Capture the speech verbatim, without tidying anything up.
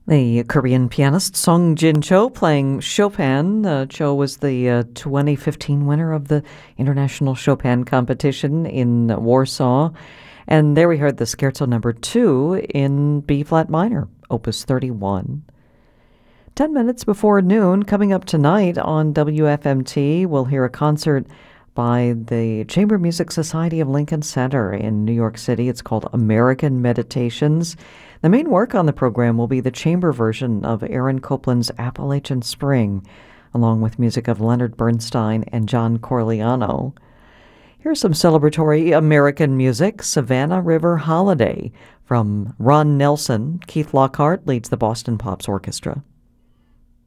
The Korean pianist Song Jin-cho playing Chopin. Uh, Cho was the uh, twenty fifteen winner of the International Chopin Competition in Warsaw. And there we heard the Scherzo number two in B-flat minor, opus thirty-one. Ten minutes before noon, coming up tonight on W F M T, we'll hear a concert by the Chamber Music Society of Lincoln Center in New York City. It's called American Meditations. The main work on the program will be the chamber version of Aaron Copland's Appalachian Spring, along with music of Leonard Bernstein and John Corigliano. Here's some celebratory American music, Savannah River Holiday, from Ron Nelson. Keith Lockhart leads the Boston Pops Orchestra.